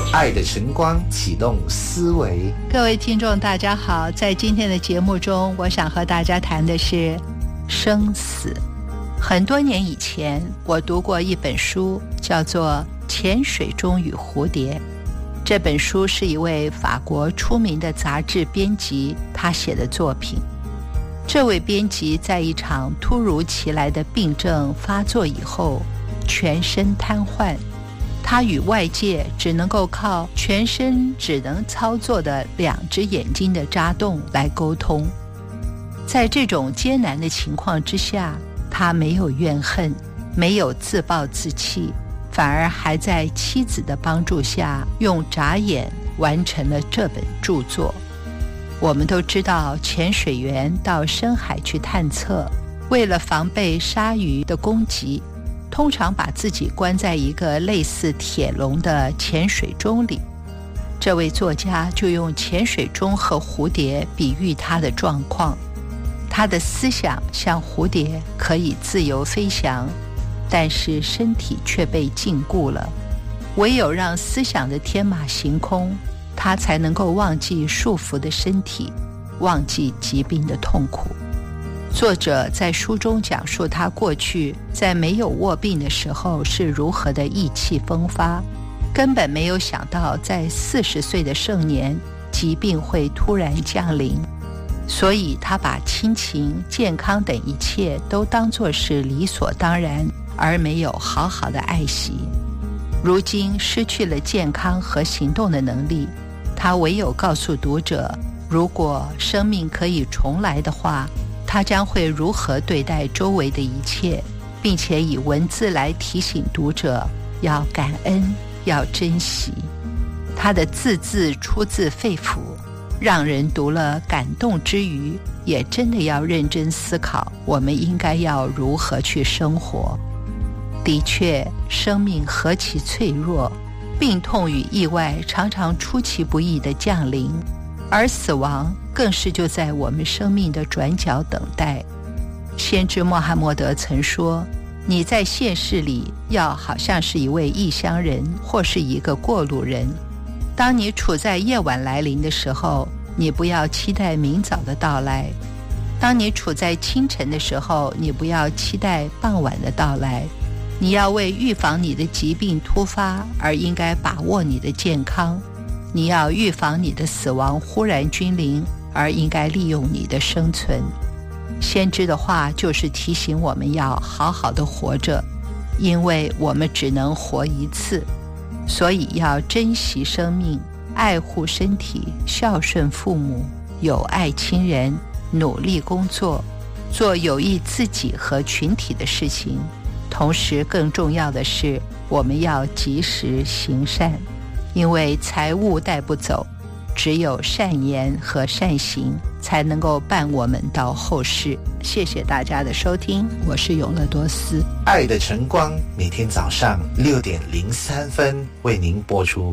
爱的晨光启动思维。 各位听众大家好，在今天的节目中，我想和大家谈的是生死。很多年以前，我读过一本书，叫做《潜水钟与蝴蝶》。这本书是一位法国出名的杂志编辑他写的作品。这位编辑在一场突如其来的病症发作以后，全身瘫痪，他与外界只能够靠全身只能操作的2只眼睛的眨动来沟通。在这种艰难的情况之下，他没有怨恨，没有自暴自弃，反而还在妻子的帮助下用眨眼完成了这本著作。我们都知道，潜水员到深海去探测，为了防备鲨鱼的攻击，通常把自己关在一个类似铁笼的潜水钟里。这位作家就用潜水钟和蝴蝶比喻他的状况。他的思想像蝴蝶，可以自由飞翔，但是身体却被禁锢了。唯有让思想的天马行空，他才能够忘记束缚的身体，忘记疾病的痛苦。作者在书中讲述他过去在没有卧病的时候是如何的意气风发，根本没有想到在40岁的盛年，疾病会突然降临。所以他把亲情、健康等一切都当作是理所当然，而没有好好的爱惜。如今失去了健康和行动的能力，他唯有告诉读者，如果生命可以重来的话，他将会如何对待周围的一切，并且以文字来提醒读者要感恩，要珍惜。他的字字出自肺腑，让人读了感动之余，也真的要认真思考，我们应该要如何去生活。的确，生命何其脆弱，病痛与意外常常出其不意地降临，而死亡更是就在我们生命的转角等待。先知穆罕默德曾说，你在现世里要好像是一位异乡人，或是一个过路人。当你处在夜晚来临的时候，你不要期待明早的到来；当你处在清晨的时候，你不要期待傍晚的到来。你要为预防你的疾病突发而应该把握你的健康，你要预防你的死亡忽然君临而应该利用你的生存。先知的话就是提醒我们要好好的活着，因为我们只能活一次，所以要珍惜生命，爱护身体，孝顺父母，友爱亲人，努力工作，做有益自己和群体的事情。同时更重要的是，我们要及时行善，因为财物带不走，只有善言和善行才能够伴我们到后世。谢谢大家的收听，我是永乐多斯。 爱的晨光每天早上6点03分为您播出。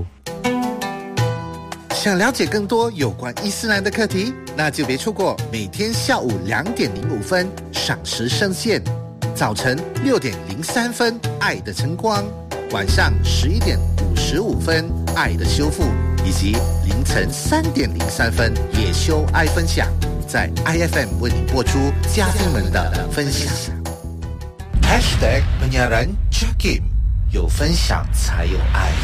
想了解更多有关伊斯兰的课题，那就别错过每天下午2点05分赏识圣线，早晨6点03分爱的晨光，晚上11点55分爱的修复，以及凌晨3点03分夜修爱分享，在 IFM 为你播出嘉宾们的分享。 #penyiaran Jakim， 有分享才有爱。